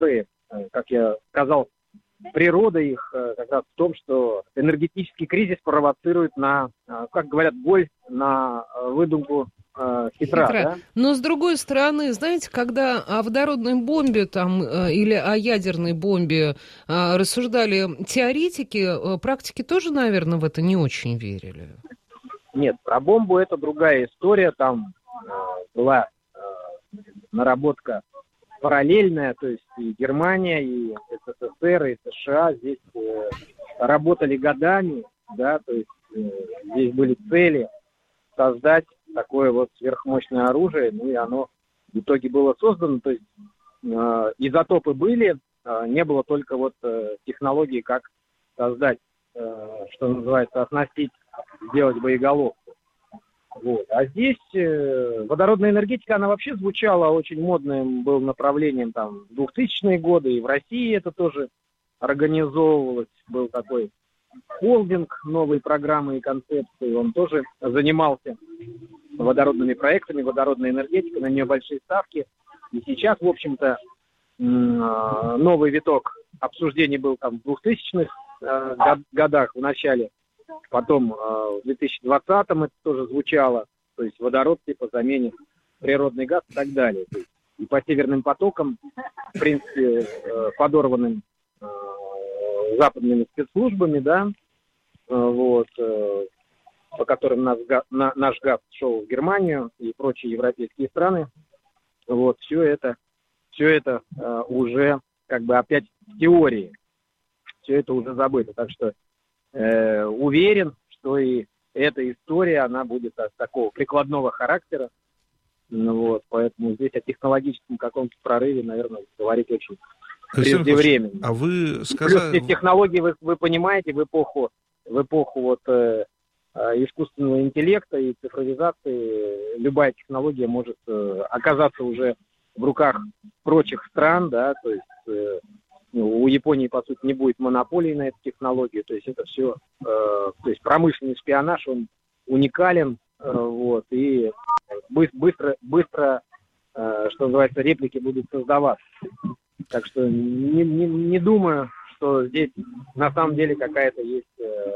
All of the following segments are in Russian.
как я сказал, природа их как раз в том, что энергетический кризис провоцирует на, как говорят, голь на выдумку хитра. Да? Но, с другой стороны, знаете, когда о водородной бомбе там, или о ядерной бомбе рассуждали теоретики, практики тоже, наверное, в это не очень верили. Нет, про бомбу это другая история. Там была наработка параллельная, то есть и Германия, и СССР, и США здесь работали годами, да, то есть здесь были цели создать такое вот сверхмощное оружие, ну и оно в итоге было создано, то есть изотопы были, не было только вот технологии, как создать, что называется, оснастить, сделать боеголовку. Вот. А здесь водородная энергетика, она вообще звучала очень модным был направлением там в 2000-е годы, и в России это тоже организовывалось, был такой холдинг, новые программы и концепции, он тоже занимался водородными проектами, водородной энергетикой, на нее большие ставки. И сейчас, в общем-то, новый виток обсуждений был там в 2000-х годах, в начале. Потом в 2020-м это тоже звучало, то есть водород типа заменит природный газ и так далее. То есть, и по северным потокам, в принципе, подорванным западными спецслужбами, да, вот, по которым наш газ шел в Германию и прочие европейские страны, вот, все это уже как бы опять в теории, все это уже забыто, так что уверен, что и эта история, она будет такого прикладного характера. Ну, вот, поэтому здесь о технологическом каком-то прорыве, наверное, говорить очень преждевременно. А вы сказали... Плюс технологии, вы понимаете, в эпоху вот, искусственного интеллекта и цифровизации любая технология может оказаться уже в руках прочих стран, да, то есть... У Японии, по сути, не будет монополии на эту технологию, то есть это все, то есть промышленный шпионаж, он уникален, вот, и быстро, что называется, реплики будут создаваться. Так что не думаю, что здесь на самом деле какая-то есть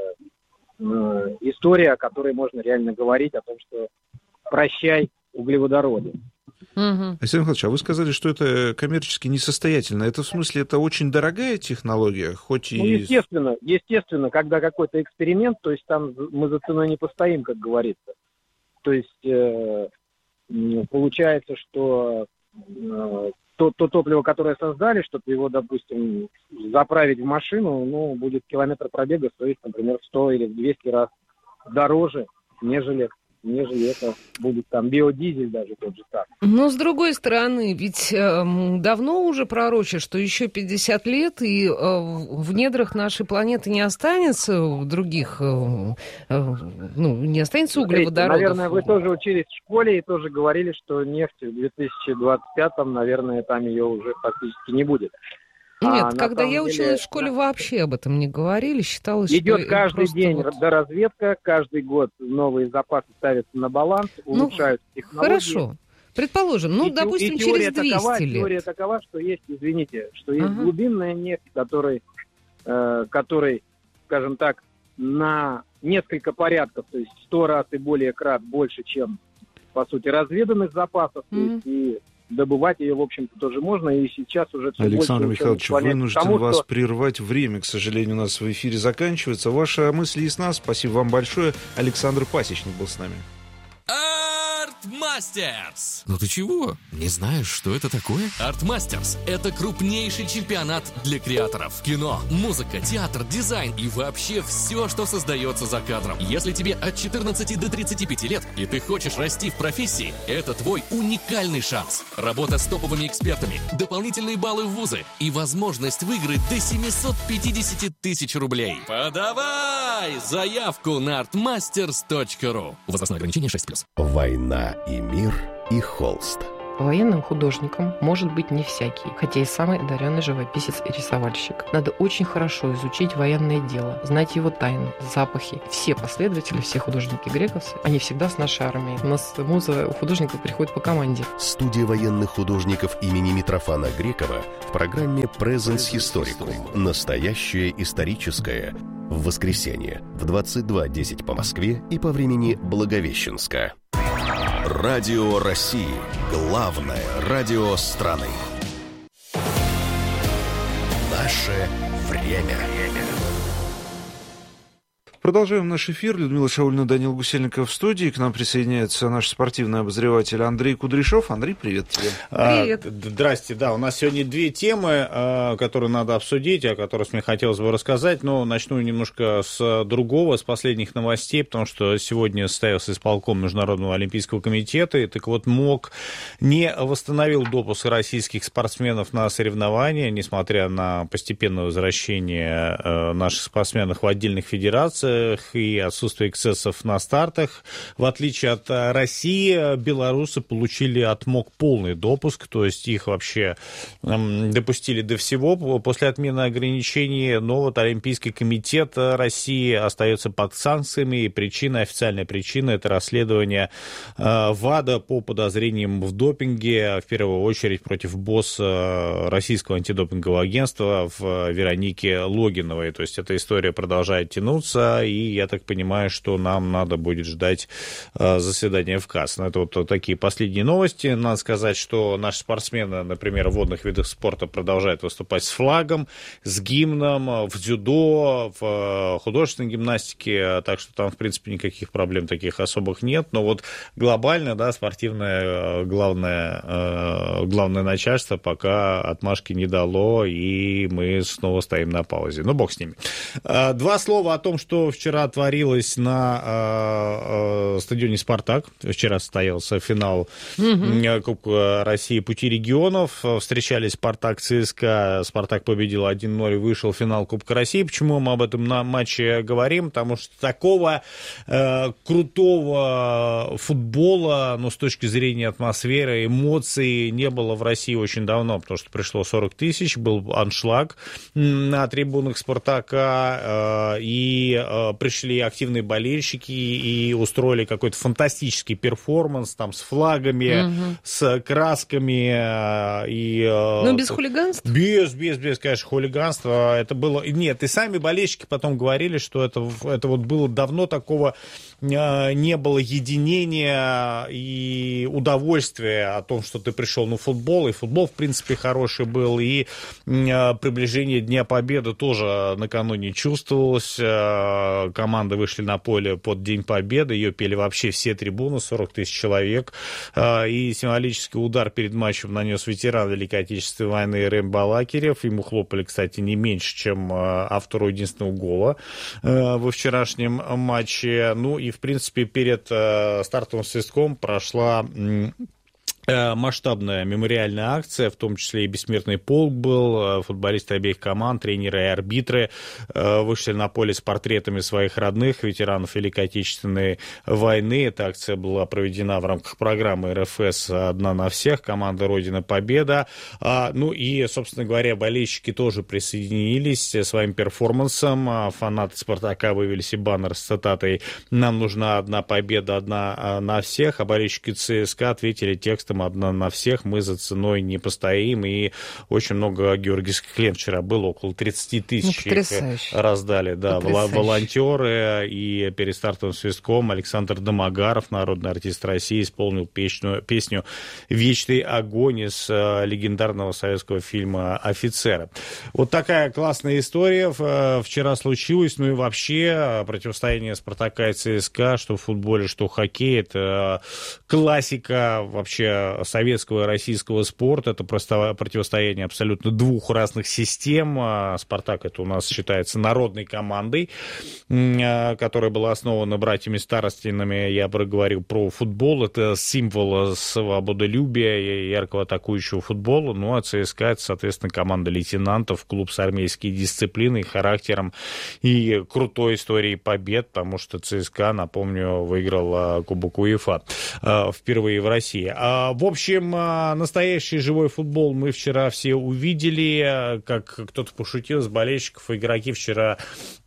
история, о которой можно реально говорить, о том, что прощай углеводороды. Александр Михайлович, а вы сказали, что это коммерчески несостоятельно. Это в смысле, это очень дорогая технология, хоть и... Ну, естественно, когда какой-то эксперимент, то есть там мы за ценой не постоим, как говорится. То есть получается, что то топливо, которое создали, чтобы его, допустим, заправить в машину, ну, будет километр пробега стоить, например, в 100 или в 200 раз дороже, нежели это будет там биодизель даже тот же так. Но, с другой стороны, ведь давно уже пророчат, что еще 50 лет, и в недрах нашей планеты не останется других, не останется углеводородов. Наверное, вы тоже учились в школе и тоже говорили, что нефть в 2025-м, наверное, там ее уже фактически не будет. Нет, когда я училась в школе, вообще об этом не говорили, считалось, что... Идет каждый день доразведка, каждый год новые запасы ставятся на баланс, улучшают технологии. Хорошо, предположим, допустим, через 200 лет. Теория такова, что есть, что есть глубинная нефть, которой, скажем так, на несколько порядков, то есть 100 раз и более крат больше, чем, по сути, разведанных запасов, то есть и добывать ее, в общем-то, тоже можно, и сейчас уже... Александр Михайлович, вынужден вас прервать. Время, к сожалению, у нас в эфире заканчивается. Ваша мысль ясна. Спасибо вам большое. Александр Пасечник был с нами. Артмастерс! Ну ты чего? Не знаешь, что это такое? Артмастерс – это крупнейший чемпионат для креаторов. Кино, музыка, театр, дизайн и вообще все, что создается за кадром. Если тебе от 14 до 35 лет и ты хочешь расти в профессии, это твой уникальный шанс. Работа с топовыми экспертами, дополнительные баллы в вузы и возможность выиграть до 750 тысяч рублей. Подавай заявку на artmasters.ru. Возрастное ограничение 6+. Война и мир и холст. Военным художником может быть не всякий, хотя и самый одаренный живописец и рисовальщик. Надо очень хорошо изучить военное дело, знать его тайны, запахи. Все последователи, все художники грековцы, они всегда с нашей армией. У нас муза у художников приходит по команде. Студия военных художников имени Митрофана Грекова в программе Presence Historicum. Настоящее историческое. В воскресенье в 22:10 по Москве и по времени Благовещенска. Радио России. Главное радио страны. Наше время. Продолжаем наш эфир. Людмила Шаульна, Данил Гусельников в студии. К нам присоединяется наш спортивный обозреватель Андрей Кудряшов. Андрей, привет тебе. Привет. Здрасте. Да, у нас сегодня две темы, которые надо обсудить, о которых мне хотелось бы рассказать. Но начну немножко с другого, с последних новостей, потому что сегодня состоялся исполком Международного олимпийского комитета. И так вот, МОК не восстановил допуск российских спортсменов на соревнования, несмотря на постепенное возвращение наших спортсменов в отдельных федерациях и отсутствие эксцессов на стартах. В отличие от России, белорусы получили от МОК полный допуск, то есть их вообще допустили до всего после отмены ограничений. Но вот Олимпийский комитет России остается под санкциями, и официальная причина — это расследование ВАДА по подозрениям в допинге, в первую очередь против босса российского антидопингового агентства в Веронике Логиновой. То есть эта история продолжает тянуться, и я так понимаю, что нам надо будет ждать заседания в КАС. Это вот такие последние новости. Надо сказать, что наши спортсмены, например, в водных видах спорта продолжают выступать с флагом, с гимном, в дзюдо, в художественной гимнастике, так что там, в принципе, никаких проблем таких особых нет. Но вот глобально, да, спортивное главное начальство пока отмашки не дало, и мы снова стоим на паузе. Ну, бог с ними. Два слова о том, что вчера творилось на стадионе «Спартак». Вчера состоялся финал Кубка России «Пути регионов». Встречались «Спартак» ЦСКА. «Спартак» победил 1-0, вышел в финал Кубка России. Почему мы об этом матче говорим? Потому что такого крутого футбола, но с точки зрения атмосферы, эмоций не было в России очень давно, потому что пришло 40 тысяч, был аншлаг на трибунах «Спартака», и пришли активные болельщики и устроили какой-то фантастический перформанс там с флагами, с красками. Но без хулиганства? Без, конечно, хулиганства. Это было... Нет, и сами болельщики потом говорили, что это вот было давно такого не было единения и удовольствия о том, что ты пришел на футбол, и футбол, в принципе, хороший был, и приближение Дня Победы тоже накануне чувствовалось. Команды вышли на поле под День Победы, ее пели вообще все трибуны, 40 тысяч человек, и символический удар перед матчем нанес ветеран Великой Отечественной войны Рэм Балакирев. Ему хлопали, кстати, не меньше, чем автору единственного гола во вчерашнем матче. Ну и, в принципе, перед стартовым свистком прошла масштабная мемориальная акция, в том числе и бессмертный полк был, футболисты обеих команд, тренеры и арбитры вышли на поле с портретами своих родных, ветеранов Великой Отечественной войны. Эта акция была проведена в рамках программы РФС «Одна на всех», команда «Родина Победа». Ну и, собственно говоря, болельщики тоже присоединились своим перформансом. Фанаты «Спартака» вывели себе баннер с цитатой «Нам нужна одна победа, одна на всех», а болельщики ЦСКА ответили текстом «Одна на всех, мы за ценой не постоим». И очень много георгиевских лент вчера было, около 30 тысяч раздали, да, волонтеры. И перед стартовым свистком Александр Домогаров, народный артист России, исполнил песню «Вечный огонь» из легендарного советского фильма «Офицеры». Вот такая классная история вчера случилась. Ну и вообще противостояние «Спартака» и ЦСКА, что в футболе, что в хоккее, это классика вообще советского и российского спорта. Это просто противостояние абсолютно двух разных систем. «Спартак» — это у нас считается народной командой, которая была основана братьями Старостинами. Я говорил про футбол. Это символ свободолюбия и яркого атакующего футбола. Ну а ЦСКА — это, соответственно, команда лейтенантов, клуб с армейской дисциплиной, характером и крутой историей побед, потому что ЦСКА, напомню, выиграл Кубок УЕФА впервые в России. В общем, настоящий живой футбол мы вчера все увидели, как кто-то пошутил с болельщиков, игроки вчера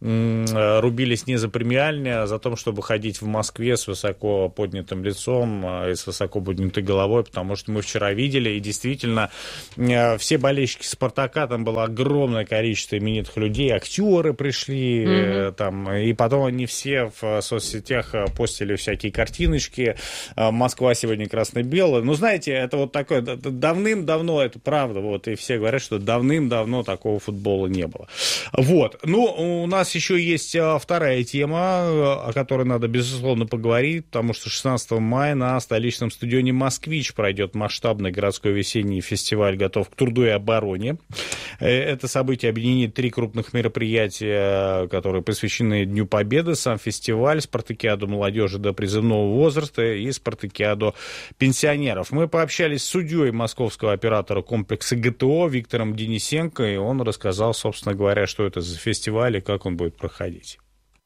рубились не за премиальные, а за то, чтобы ходить в Москве с высоко поднятым лицом и с высоко поднятой головой, потому что мы вчера видели, и действительно все болельщики «Спартака», там было огромное количество именитых людей, актеры пришли, там, и потом они все в соцсетях постили всякие картиночки, Москва сегодня красно-белая. Ну, знаете, это вот такое, давным-давно, это правда, вот, и все говорят, что давным-давно такого футбола не было. Вот, ну, у нас еще есть вторая тема, о которой надо, безусловно, поговорить, потому что 16 мая на столичном стадионе «Москвич» пройдет масштабный городской весенний фестиваль «Готов к труду и обороне». Это событие объединит 3 крупных мероприятия, которые посвящены Дню Победы, сам фестиваль, спартакиаду молодежи до призывного возраста и спартакиаду пенсионеров. Мы пообщались с судьей московского оператора комплекса ГТО Виктором Денисенко, и он рассказал, собственно говоря, что это за фестиваль и как он будет проходить.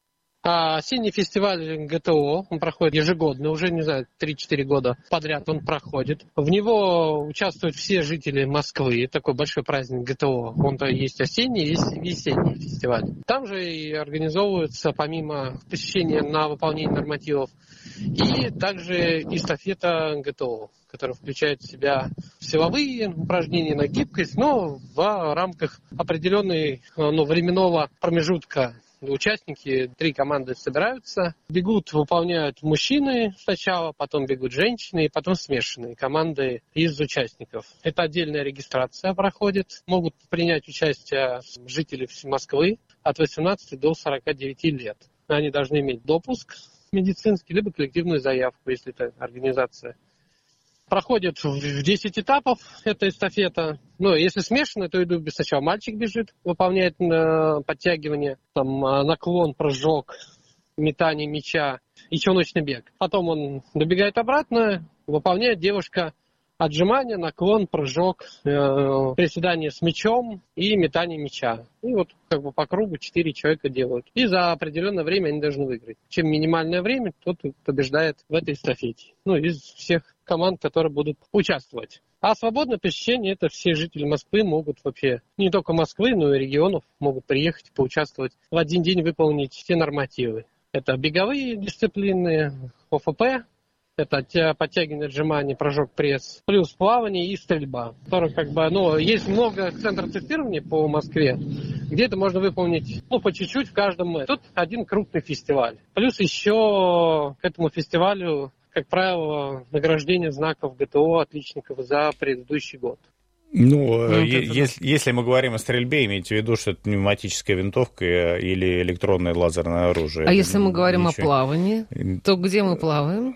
Осенний фестиваль ГТО, он проходит ежегодно, уже, не знаю, 3-4 года подряд он проходит. В него участвуют все жители Москвы, такой большой праздник ГТО. Он-то есть осенний, есть весенний фестиваль. Там же и организовываются, помимо посещения на выполнение нормативов, и также эстафета ГТО, которая включает в себя силовые упражнения на гибкость, но в рамках определенного временного промежутка. Участники, 3 команды собираются, бегут, выполняют мужчины сначала, потом бегут женщины, и потом смешанные команды из участников. Это отдельная регистрация проходит. Могут принять участие жители Москвы от 18 до 49 лет. Они должны иметь допуск медицинский, либо коллективную заявку, если это организация. Проходит в 10 этапов эта эстафета. Ну, если смешанно, то идут сначала мальчик бежит, выполняет подтягивание, там, наклон, прыжок, метание мяча и челночный бег. Потом он добегает обратно, выполняет девушка отжимания, наклон, прыжок, приседание с мячом и метание мяча. И вот как бы по кругу 4 человека делают. И за определенное время они должны выиграть. Чем минимальное время, тот побеждает в этой эстафете. Ну, из всех команд, которые будут участвовать. А свободное посещение — это все жители Москвы могут вообще, не только Москвы, но и регионов, могут приехать, поучаствовать, в один день выполнить все нормативы. Это беговые дисциплины, ОФП, это подтягивание, отжимание, прыжок, пресс, плюс плавание и стрельба. Которые как бы, есть много центров тестирования по Москве, где это можно выполнить, по чуть-чуть в каждом. Тут один крупный фестиваль. Плюс еще к этому фестивалю, как правило, награждение знаков ГТО отличников за предыдущий год. Если мы говорим о стрельбе, имейте в виду, что это пневматическая винтовка или электронное лазерное оружие. А если мы говорим о плавании, то где мы плаваем?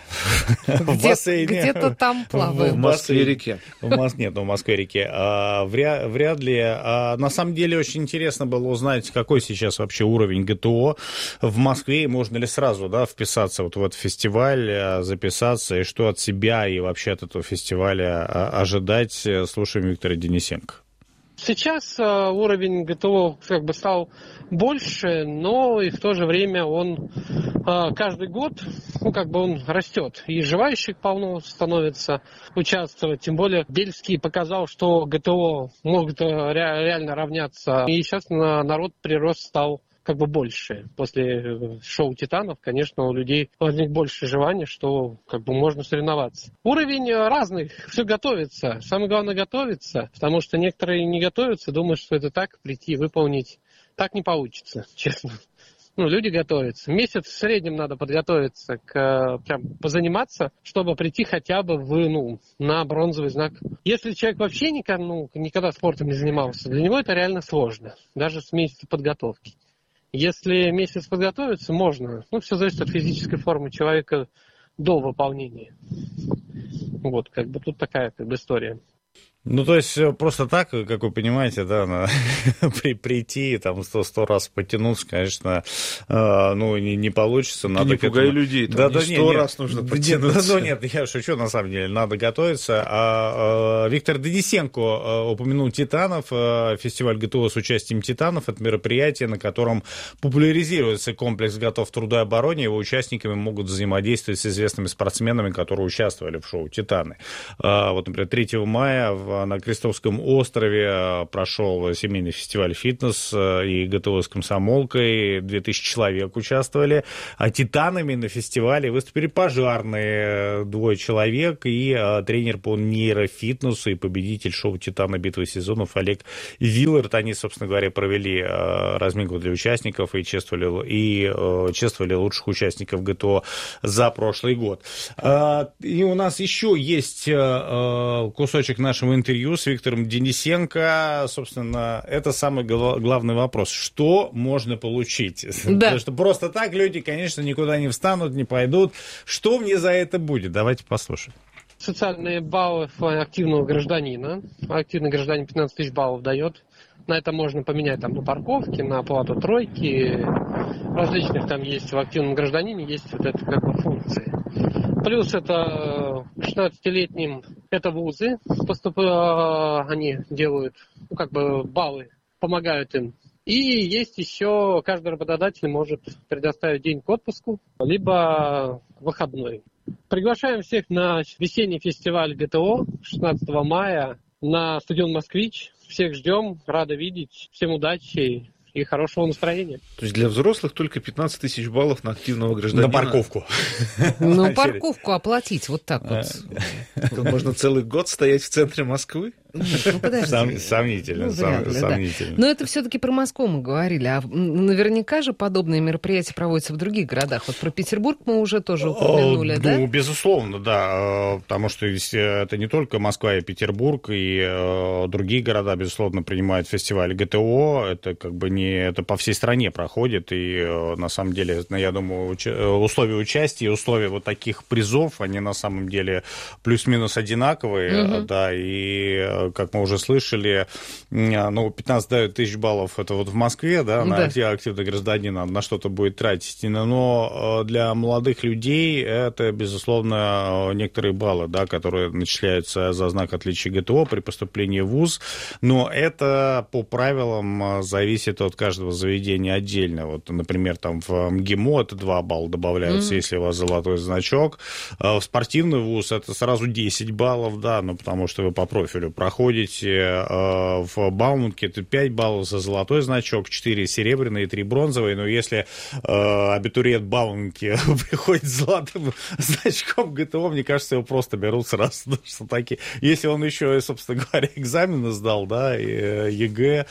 Где-то там плаваем. В Москве-реке. Нет, в Москве-реке. Вряд ли. На самом деле очень интересно было узнать, какой сейчас вообще уровень ГТО в Москве, и можно ли сразу вписаться вот в этот фестиваль, записаться, и что от себя и вообще от этого фестиваля ожидать. Слушаем Виктора Денисенко. Сейчас уровень ГТО как бы стал больше, но и в то же время он каждый год, он растет. И желающих полно становится участвовать. Тем более Бельский показал, что ГТО могут реально равняться. И сейчас прирост стал больше. После шоу «Титанов», конечно, у людей возник больше желания, что можно соревноваться. Уровень разный, все готовится. Самое главное готовиться, потому что некоторые не готовятся, думают, что это так, прийти, выполнить. Так не получится, честно. Люди готовятся. Месяц в среднем надо подготовиться, прям позаниматься, чтобы прийти хотя бы на бронзовый знак. Если человек вообще никогда спортом не занимался, для него это реально сложно, даже с месяца подготовки. Если месяц подготовиться, можно. Все зависит от физической формы человека до выполнения. Тут такая история. Ну, то есть, просто так, как вы понимаете, да, прийти, там, 100 раз потянуться, конечно, ну, не получится. Ты не пугай людей, там, не 100 раз нужно потянуться. Нет, я шучу, на самом деле, надо готовиться. Виктор Денисенко упомянул «Титанов», фестиваль ГТО с участием «Титанов». Это мероприятие, на котором популяризируется комплекс «Готов к труду и обороне». Его участниками могут взаимодействовать с известными спортсменами, которые участвовали в шоу «Титаны». Вот, например, 3 мая на Крестовском острове прошел семейный фестиваль «Фитнес» и ГТО с комсомолкой. 2000 человек участвовали. А «Титанами» на фестивале выступили пожарные, 2 человек, и тренер по нейрофитнесу и победитель шоу «Титаны. Битвы сезонов» Олег Виллард. Они, собственно говоря, провели разминку для участников и чествовали лучших участников ГТО за прошлый год. И у нас еще есть кусочек нашего интервью с Виктором Денисенко. Собственно, это самый главный вопрос. Что можно получить? Да. Потому что просто так люди, конечно, никуда не встанут, не пойдут. Что мне за это будет? Давайте послушаем. Социальные баллы активного гражданина. Активный гражданин 15 тысяч баллов дает. На это можно поменять там на парковке, на оплату тройки. Различных там есть в активном гражданине, есть вот это как бы функции. Плюс это 16-летним, это вузы, они делают, ну, как бы баллы, помогают им. И есть еще, каждый работодатель может предоставить день к отпуску, либо выходной. Приглашаем всех на весенний фестиваль ГТО 16 мая на стадион «Москвич». Всех ждем, рады видеть, всем удачи и хорошего настроения. То есть для взрослых только 15 тысяч баллов на активного гражданина? На парковку. Ну, парковку оплатить, вот так вот. Тут можно целый год стоять в центре Москвы? Сомнительно, сомнительно. Но это все-таки про Москву мы говорили. А наверняка же подобные мероприятия проводятся в других городах. Вот про Петербург мы уже тоже упомянули, да? Ну, безусловно, да. Потому что это не только Москва и Петербург, и другие города, безусловно, принимают фестиваль ГТО. Это как бы это по всей стране проходит. И на самом деле, я думаю, условия участия и условия вот таких призов, они на самом деле плюс-минус одинаковые, да, и как мы уже слышали, 15 тысяч баллов это вот в Москве, да, на активный гражданин на что-то будет тратить. Но для молодых людей это, безусловно, некоторые баллы, да, которые начисляются за знак отличия ГТО при поступлении в вуз. Но это по правилам зависит от каждого заведения отдельно. Вот, например, там в МГИМО это 2 балла добавляются, если у вас золотой значок. В спортивный вуз это сразу 10 баллов, да, потому что вы по профилю проходите. В Бауманке это 5 баллов за золотой значок, 4 серебряные, 3 бронзовые. Но если абитуриент Бауманки приходит с золотым значком ГТО, мне кажется, его просто берут сразу. Что такие. Если он еще, собственно говоря, экзамены сдал, да, и ЕГЭ,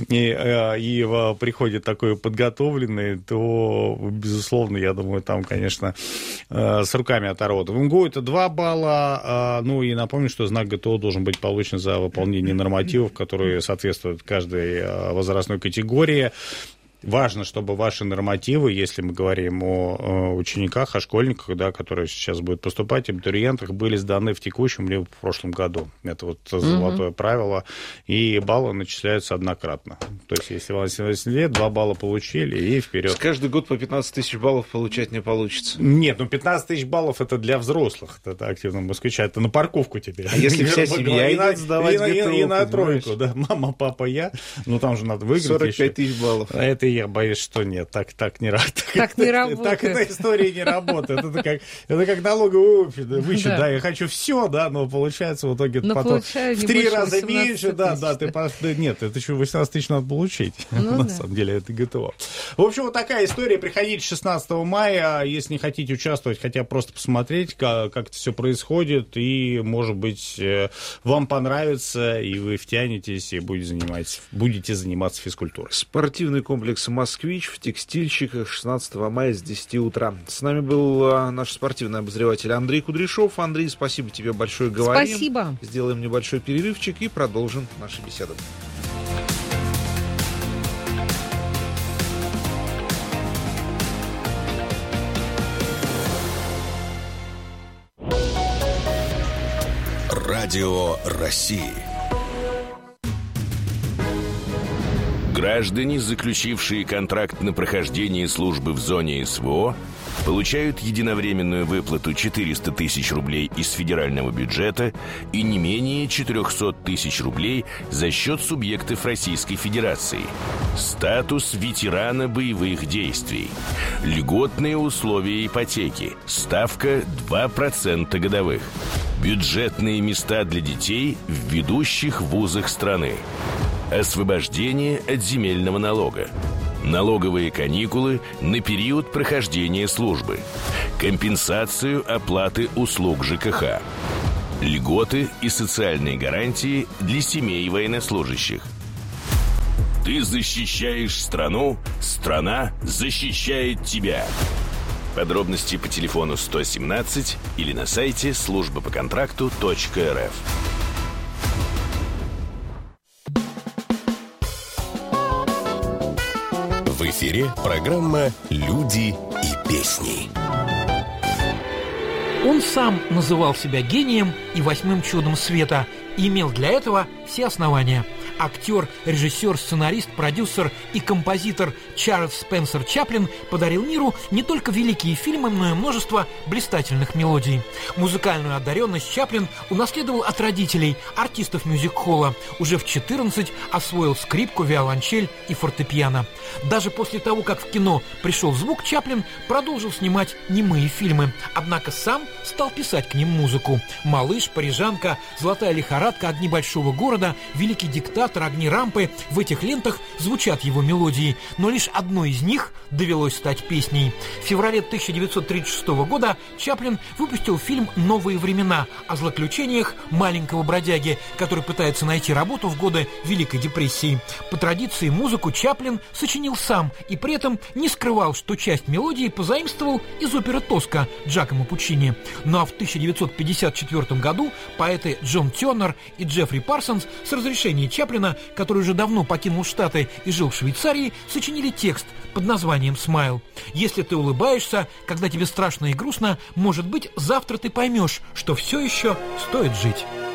и приходит такой подготовленный, то, безусловно, я думаю, там, конечно, с руками оторвут. В МГУ это 2 балла. Ну и напомню, что знак ГТО должен быть получен за выполнение нормативов, которые соответствуют каждой возрастной категории. Важно, чтобы ваши нормативы, если мы говорим о учениках, о школьниках, да, которые сейчас будут поступать, абитуриентах, были сданы в текущем либо в прошлом году. Это вот золотое правило. И баллы начисляются однократно. То есть, если вам 18 лет, 2 балла получили и вперед. Каждый год по 15 тысяч баллов получать не получится. Нет, 15 тысяч баллов это для взрослых. Это активно москвича. Это на парковку тебе. А если вся семья идет сдавать ГТО, и на тройку, да. Мама, папа, я. Ну, там же надо выиграть 45 тысяч баллов. А это я боюсь, что нет. Так не работает. Так не работает. Так эта история не работает. Это как налоговый вычет, да. Я хочу все, да, но получается в итоге потом в 3 раза меньше, да, нет, это еще 18 тысяч надо получить. На самом деле это ГТО. В общем, вот такая история. Приходите 16 мая, если не хотите участвовать, хотя просто посмотреть, как это все происходит, и, может быть, вам понравится, и вы втянетесь, и будете заниматься физкультурой. Спортивный комплекс «Москвич» в Текстильщиках 16 мая с 10 утра. С нами был наш спортивный обозреватель Андрей Кудряшов. Андрей, спасибо тебе большое. Говорим. Спасибо. Сделаем небольшой перерывчик и продолжим нашу беседу. Радио России. Граждане, заключившие контракт на прохождение службы в зоне СВО, получают единовременную выплату 400 тысяч рублей из федерального бюджета и не менее 400 тысяч рублей за счет субъектов Российской Федерации. Статус ветерана боевых действий. Льготные условия ипотеки. Ставка 2% годовых. Бюджетные места для детей в ведущих вузах страны. Освобождение от земельного налога. Налоговые каникулы на период прохождения службы. Компенсацию оплаты услуг ЖКХ. Льготы и социальные гарантии для семей военнослужащих. Ты защищаешь страну, страна защищает тебя. Подробности по телефону 117 или на сайте службапоконтракту.рф. В эфире программа «Люди и песни». Он сам называл себя гением и восьмым чудом света и имел для этого все основания. Актер, режиссер, сценарист, продюсер и композитор Чарльз Спенсер Чаплин подарил миру не только великие фильмы, но и множество блистательных мелодий. Музыкальную одаренность Чаплин унаследовал от родителей, артистов мюзик-холла. Уже в 14 освоил скрипку, виолончель и фортепиано. Даже после того, как в кино пришел звук, Чаплин продолжил снимать немые фильмы. Однако сам стал писать к ним музыку. «Малыш», «Парижанка», «Золотая лихорадка», «Огни большого города», «Великий диктатор», «Огни рампы». В этих лентах звучат его мелодии, но лишь одной из них довелось стать песней. В феврале 1936 года Чаплин выпустил фильм «Новые времена» о злоключениях маленького бродяги, который пытается найти работу в годы Великой депрессии. По традиции музыку Чаплин сочинил сам и при этом не скрывал, что часть мелодии позаимствовал из оперы «Тоска» Джакомо Пуччини. Ну а в 1954 году поэты Джон Тернер и Джеффри Парсонс с разрешения Чаплина, который уже давно покинул Штаты и жил в Швейцарии, сочинили текст под названием «Смайл». Если ты улыбаешься, когда тебе страшно и грустно, может быть, завтра ты поймешь, что все еще стоит жить.